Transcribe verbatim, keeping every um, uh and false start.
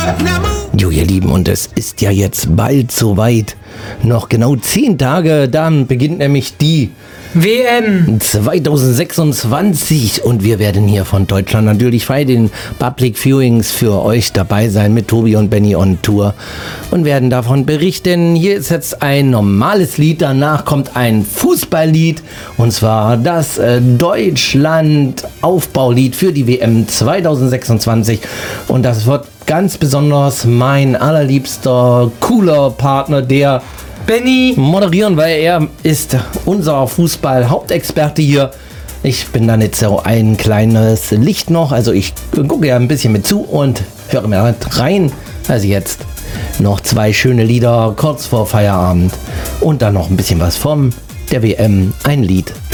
Jo, ihr Lieben, und es ist ja jetzt bald soweit. Noch genau zehn Tage, dann beginnt nämlich die W M zwanzig sechsundzwanzig und wir werden hier von Deutschland natürlich bei den Public Viewings für euch dabei sein mit Tobi und Benny on Tour und werden davon berichten. Hier ist jetzt ein normales Lied, danach kommt ein Fußballlied und zwar das äh, Deutschland-Aufbaulied für die W M zwanzig sechsundzwanzig und das wird ganz besonders mein allerliebster, cooler Partner, der Benny moderieren, weil er ist unser Fußball-Hauptexperte hier. Ich bin dann jetzt so ein kleines Licht noch, also ich gucke ja ein bisschen mit zu und höre mir rein. Also jetzt noch zwei schöne Lieder kurz vor Feierabend und dann noch ein bisschen was vom der W M, ein Lied